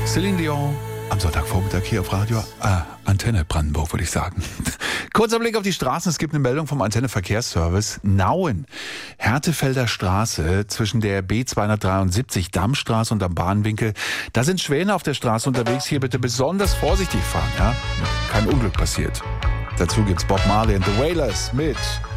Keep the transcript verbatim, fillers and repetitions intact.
Celine Dion am Sonntagvormittag hier auf Radio äh, Antenne Brandenburg, würde ich sagen. Kurzer Blick auf die Straßen. Es gibt eine Meldung vom Antenne Verkehrsservice. Nauen, Härtefelder Straße zwischen der B zweihundertdreiundsiebzig Dammstraße und am Bahnwinkel. Da sind Schwäne auf der Straße unterwegs. Hier bitte besonders vorsichtig fahren. Ja? Kein Unglück passiert. Dazu gibt's Bob Marley and the Wailers mit